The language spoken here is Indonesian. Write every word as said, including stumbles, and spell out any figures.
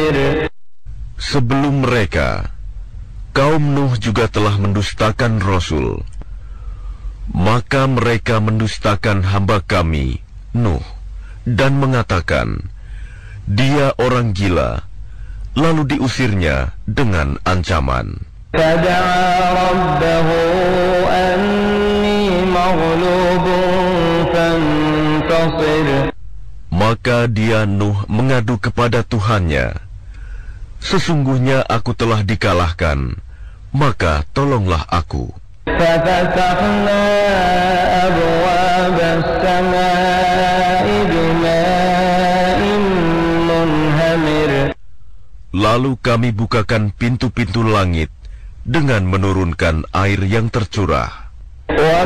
Sebelum mereka, kaum Nuh juga telah mendustakan Rasul. Maka mereka mendustakan hamba kami, Nuh, dan mengatakan, dia orang gila, lalu diusirnya dengan ancaman. Maka dia Nuh mengadu kepada Tuhannya, sesungguhnya aku telah dikalahkan, maka tolonglah aku. Lalu kami bukakan pintu-pintu langit dengan menurunkan air yang tercurah.